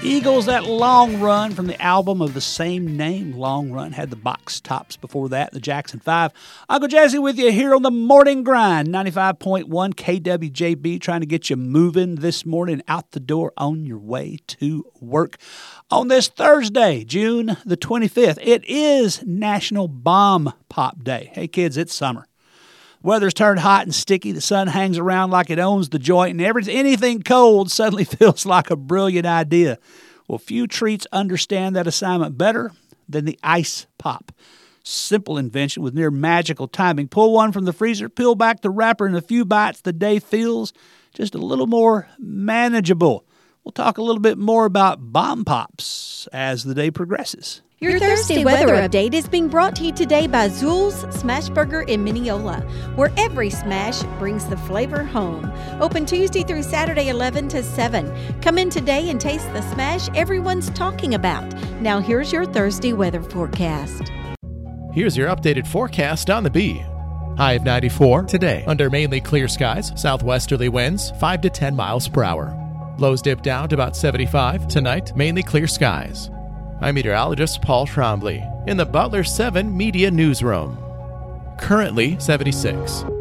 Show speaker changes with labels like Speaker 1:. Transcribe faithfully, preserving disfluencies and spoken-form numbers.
Speaker 1: Eagles, that Long Run from the album of the same name. Long Run had the box tops before that, the Jackson five. Uncle Jazzy with you here on the Morning Grind, ninety-five point one K W J B, trying to get you moving this morning, out the door, on your way to work. On this Thursday, June the twenty-fifth, it is National Bomb Pop Day. Hey, kids, it's summer. Weather's turned hot and sticky. The sun hangs around like it owns the joint, and every, anything cold suddenly feels like a brilliant idea. Well, few treats understand that assignment better than the ice pop. Simple invention with near magical timing. Pull one from the freezer, peel back the wrapper, in a few bites the day feels just a little more manageable. We'll talk a little bit more about bomb pops as the day progresses.
Speaker 2: Your Thursday weather update is being brought to you today by Zool's Smash Burger in Mineola, where every smash brings the flavor home. Open Tuesday through Saturday, eleven to seven. Come in today and taste the smash everyone's talking about. Now here's your Thursday weather forecast.
Speaker 3: Here's your updated forecast on the B. High of ninety-four today. Under mainly clear skies, southwesterly winds five to ten miles per hour. Lows dip down to about seventy-five. Tonight, mainly clear skies. I'm meteorologist Paul Trombley in the Butler seven Media Newsroom. Currently seventy-six.